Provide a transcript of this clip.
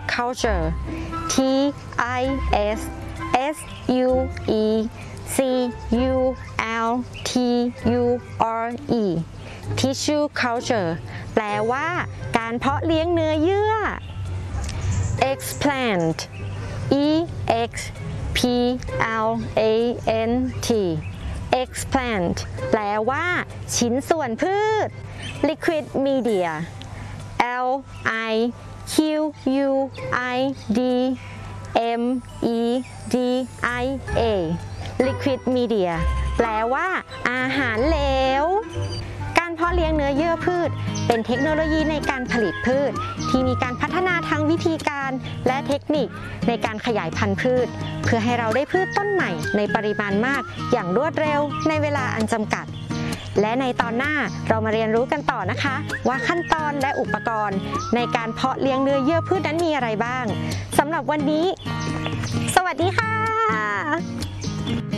culture TISSUECULTURE tissue culture แปลว่าการเพาะเลี้ยงเนื้อเยื่อ explant EXPLANT explant แปลว่าชิ้นส่วนพืช liquid media LIQUIDMEDIA liquid media แปลว่าอาหารเหลวการเพาะเลี้ยงเนื้อเยื่อพืชเป็นเทคโนโลยีในการผลิตพืชที่มีการพัฒนาทางวิธีการและเทคนิคในการขยายพันธุ์พืชเพื่อให้เราได้พืชต้นใหม่ในปริมาณมากอย่างรวดเร็วในเวลาอันจำกัดและในตอนหน้าเรามาเรียนรู้กันต่อนะคะว่าขั้นตอนและอุปกรณ์ในการเพาะเลี้ยงเนื้อเยื่อพืชนั้นมีอะไรบ้างสำหรับวันนี้สวัสดีค่ะ